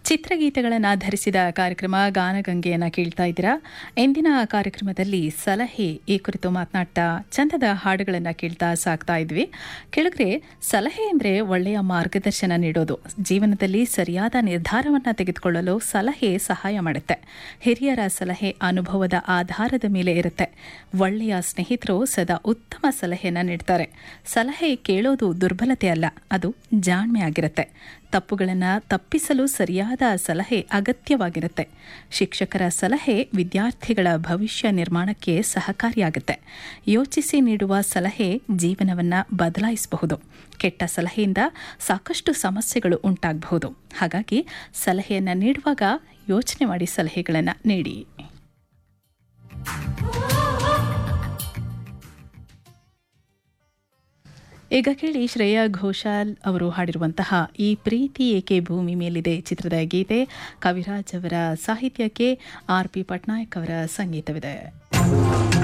ಚಿತ್ರಗೀತೆಗಳನ್ನು ಆಧರಿಸಿದ ಕಾರ್ಯಕ್ರಮ ಗಾನಗಂಗೆಯನ್ನು ಕೇಳ್ತಾ ಇದ್ದೀರಾ. ಇಂದಿನ ಕಾರ್ಯಕ್ರಮದಲ್ಲಿ ಸಲಹೆ ಈ ಕುರಿತು ಮಾತನಾಡ್ತಾ ಚಂದದ ಹಾಡುಗಳನ್ನು ಕೇಳ್ತಾ ಸಾಕ್ತಾ ಇದ್ವಿ. ಕೆಳಗರೆ ಸಲಹೆ ಅಂದರೆ ಒಳ್ಳೆಯ ಮಾರ್ಗದರ್ಶನ ನೀಡೋದು. ಜೀವನದಲ್ಲಿ ಸರಿಯಾದ ನಿರ್ಧಾರವನ್ನು ತೆಗೆದುಕೊಳ್ಳಲು ಸಲಹೆ ಸಹಾಯ ಮಾಡುತ್ತೆ. ಹಿರಿಯರ ಸಲಹೆ ಅನುಭವದ ಆಧಾರದ ಮೇಲೆ ಇರುತ್ತೆ. ಒಳ್ಳೆಯ ಸ್ನೇಹಿತರು ಸದಾ ಉತ್ತಮ ಸಲಹೆಯನ್ನು ನೀಡ್ತಾರೆ. ಸಲಹೆ ಕೇಳೋದು ದುರ್ಬಲತೆ ಅಲ್ಲ, ಅದು ಜಾಣ್ಮೆ ಆಗಿರುತ್ತೆ. ತಪ್ಪುಗಳನ್ನು ತಪ್ಪಿಸಲು ಸರಿಯಾದ ಸಲಹೆ ಅಗತ್ಯವಾಗಿರುತ್ತೆ. ಶಿಕ್ಷಕರ ಸಲಹೆ ವಿದ್ಯಾರ್ಥಿಗಳ ಭವಿಷ್ಯ ನಿರ್ಮಾಣಕ್ಕೆ ಸಹಕಾರಿಯಾಗುತ್ತೆ. ಯೋಚಿಸಿ ನೀಡುವ ಸಲಹೆ ಜೀವನವನ್ನು ಬದಲಾಯಿಸಬಹುದು. ಕೆಟ್ಟ ಸಲಹೆಯಿಂದ ಸಾಕಷ್ಟು ಸಮಸ್ಯೆಗಳು ಉಂಟಾಗಬಹುದು. ಹಾಗಾಗಿ ಸಲಹೆಯನ್ನು ನೀಡುವಾಗ ಯೋಚನೆ ಮಾಡಿ ಸಲಹೆಗಳನ್ನು ನೀಡಿ. ಈಗ ಕೇಳಿ ಶ್ರೇಯಾ ಘೋಷಾಲ್ ಅವರು ಹಾಡಿರುವಂತಹ ಈ ಪ್ರೀತಿ ಏಕೆ ಭೂಮಿ ಮೇಲಿದೆ ಚಿತ್ರದ ಗೀತೆ. ಕವಿರಾಜ್ ಅವರ ಸಾಹಿತ್ಯಕ್ಕೆ ಆರ್ ಪಿ ಪಟ್ನಾಯಕ್ ಅವರ ಸಂಗೀತವಿದೆ.